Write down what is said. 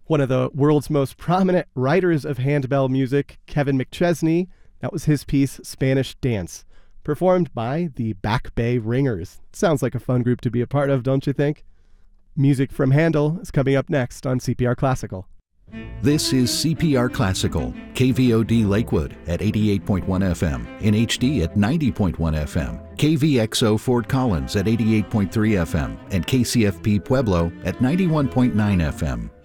One of the world's most prominent writers of handbell music, Kevin McChesney, that was his piece, Spanish Dance, performed by the Back Bay Ringers. Sounds like a fun group to be a part of, don't you think? Music from Handel is coming up next on CPR Classical. This is CPR Classical, KVOD Lakewood at 88.1 FM, in HD at 90.1 FM, KVXO Fort Collins at 88.3 FM, and KCFP Pueblo at 91.9 FM.